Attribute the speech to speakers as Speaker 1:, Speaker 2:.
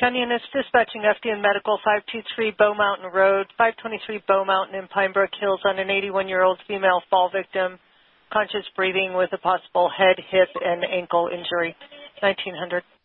Speaker 1: County units dispatching FDN Medical 523 Bow Mountain Road, 523 Bow Mountain in Pine Brook Hills on an 81-year-old female fall victim, conscious breathing with a possible head, hip, and ankle injury. 1900.